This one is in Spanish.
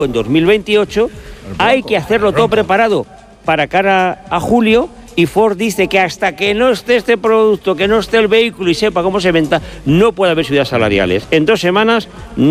en 2028, hay que hacerlo todo preparado para cara a julio, y Ford dice que hasta que no esté este producto, que no esté el vehículo y sepa cómo se venta, no puede haber subidas salariales. En 2 semanas